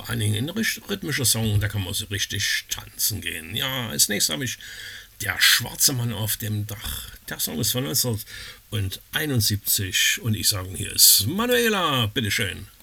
vor allen Dingen ein rhythmischer Song, da kann man so richtig tanzen gehen. Ja, als nächstes habe ich Der schwarze Mann auf dem Dach. Der Song ist von 1971 und ich sage, hier ist Manuela, bitteschön.